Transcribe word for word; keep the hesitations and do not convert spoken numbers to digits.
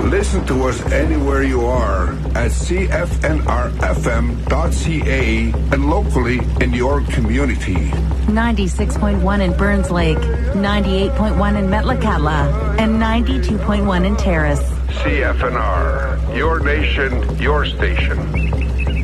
Listen to us anywhere you are at C F N R F M dot C A and locally in your community. ninety-six point one in Burns Lake, ninety-eight point one in Metlakatla, and ninety-two point one in Terrace. C F N R, your nation, your station.